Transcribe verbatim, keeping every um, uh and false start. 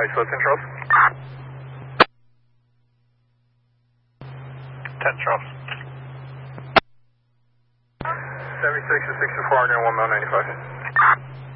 Ice West Charles. ten Charles. seventy-six to sixty-four, near one mile ninety-five.